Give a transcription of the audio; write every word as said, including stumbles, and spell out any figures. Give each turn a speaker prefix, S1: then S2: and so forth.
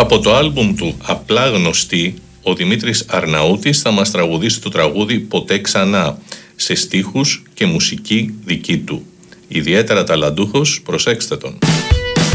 S1: Από το άλμπουμ του «Απλά γνωστή», ο Δημήτρης Αρναούτης θα μας τραγουδήσει το τραγούδι «Ποτέ ξανά», σε στίχους και μουσική δική του. Ιδιαίτερα ταλαντούχος, προσέξτε τον.